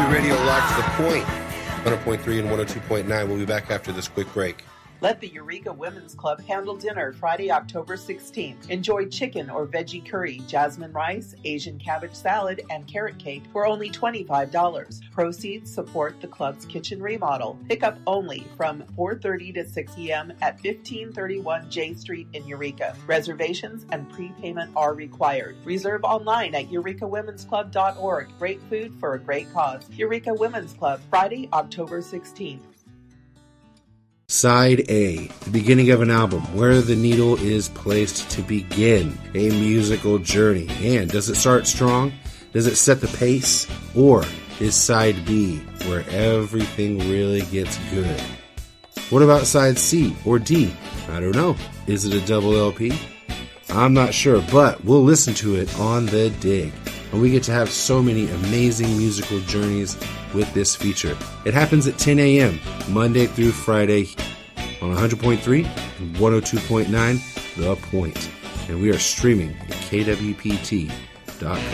Radio Live to the Point, 100.3 and 102.9. We'll be back after this quick break. Let the Eureka Women's Club handle dinner Friday, October 16th. Enjoy chicken or veggie curry, jasmine rice, Asian cabbage salad, and carrot cake for only $25. Proceeds support the club's kitchen remodel. Pickup only from 4:30 to 6 p.m. at 1531 J Street in Eureka. Reservations and prepayment are required. Reserve online at eurekawomensclub.org. Great food for a great cause. Eureka Women's Club, Friday, October 16th. Side A, the beginning of an album, where the needle is placed to begin a musical journey. And does it start strong? Does it set the pace? Or is Side B, where everything really gets good? What about Side C or D? I don't know. Is it a double LP? I'm not sure, but we'll listen to it on The Dig. And we get to have so many amazing musical journeys with this feature. It happens at 10 a.m. Monday through Friday on 100.3 and 102.9 The Point. And we are streaming at kwpt.com.